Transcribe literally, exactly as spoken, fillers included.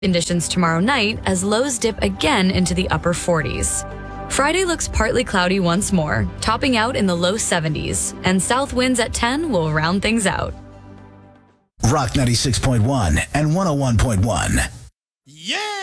Conditions tomorrow night as lows dip again into the upper forties. Friday looks partly cloudy once more, topping out in the low seventies, and south winds at ten will round things out. Rock ninety-six point one and one oh one point one. Yeah!